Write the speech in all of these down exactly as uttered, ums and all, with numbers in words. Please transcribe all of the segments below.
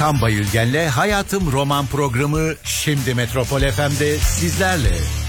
Okan Bayülgen'le Hayatım Roman programı şimdi Metropol F M'de sizlerle.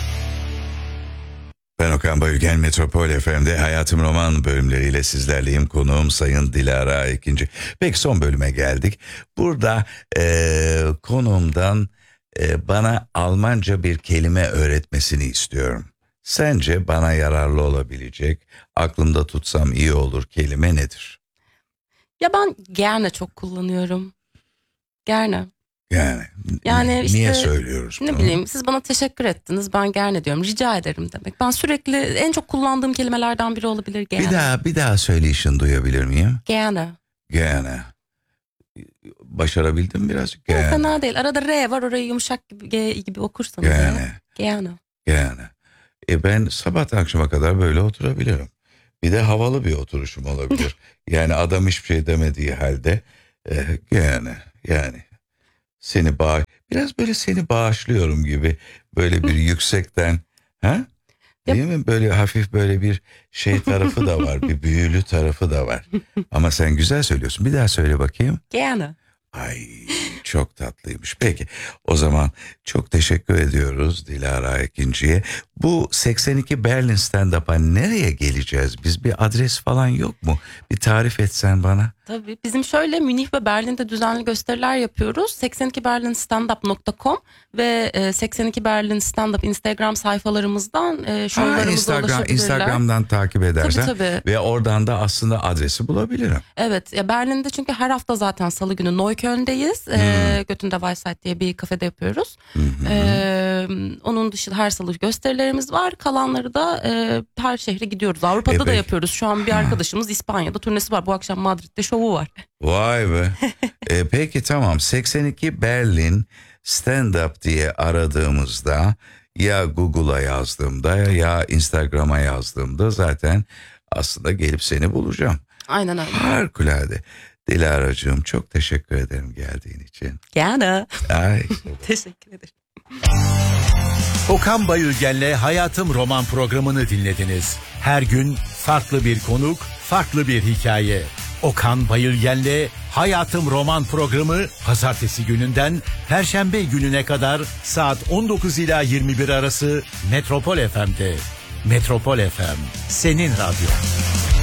Ben Okan Bayülgen, Metropol F M'de Hayatım Roman bölümleriyle sizlerleyim. Konuğum Sayın Dilara Ekinci. Peki son bölüme geldik. Burada e, konuğumdan e, bana Almanca bir kelime öğretmesini istiyorum. Sence bana yararlı olabilecek, aklımda tutsam iyi olur kelime nedir? Ya ben gerne çok kullanıyorum. Gerne. Yani, yani n- işte, niye söylüyoruz bunu? Ne bileyim, siz bana teşekkür ettiniz, ben gerne diyorum, rica ederim demek. Ben sürekli en çok kullandığım kelimelerden biri olabilir gerne. Bir daha bir daha söyleyişini duyabilir miyim? Gerne. Gerne. Başarabildim mi birazcık? Ya, Gerne. fena değil. Arada R var, orayı yumuşak gibi, G gibi okursanız. Gerne. Gerne. Gerne. E ben sabahtan akşama kadar böyle oturabilirim. Bir de havalı bir oturuşum olabilir. Yani adam hiçbir şey demediği halde e, yani yani seni bağ biraz böyle seni bağışlıyorum gibi, böyle bir yüksekten, ha? Değil mi? Böyle hafif böyle bir şey tarafı da var, bir büyülü tarafı da var. Ama sen güzel söylüyorsun. Bir daha söyle bakayım. Gerne. Ay çok tatlıymış. Peki o zaman çok teşekkür ediyoruz Dilara Ekinci'ye. Bu seksen iki Berlin Stand-Up'a nereye geleceğiz? Biz bir adres falan yok mu? Bir tarif etsen bana. Tabii, bizim şöyle Münih ve Berlin'de düzenli gösteriler yapıyoruz. seksen iki berlin standup nokta com ve seksen iki Berlin Standup Instagram sayfalarımızdan e, şovlarımıza Instagram, ulaşabilirler. Instagram'dan takip edersen tabii, tabii. ve oradan da aslında adresi bulabilirim. Evet, ya Berlin'de çünkü her hafta zaten salı günü Neukölln'deyiz. Hmm. E, Götünde Weisheit diye bir kafede yapıyoruz. Hmm. E, onun dışında her salı gösterilerimiz var. Kalanları da e, her şehre gidiyoruz. Avrupa'da e, da yapıyoruz. Şu an bir arkadaşımız İspanya'da turnesi var. Bu akşam Madrid'de şovu var. Vay be. e, peki tamam, seksen iki Berlin Stand-Up diye aradığımızda, ya Google'a yazdığımda ya Instagram'a yazdığımda zaten aslında gelip seni bulacağım. Aynen öyle. Harikulade. Dilara'cığım çok teşekkür ederim geldiğin için. Gerne. Ay. Teşekkür ederim. Okan Bayülgen'le Hayatım Roman programını dinlediniz. Her gün farklı bir konuk, farklı bir hikaye. Okan Bayülgen'le Hayatım Roman programı pazartesi gününden perşembe gününe kadar saat on dokuz ila yirmi bir arası Metropol F M'de. Metropol F M, senin radyo.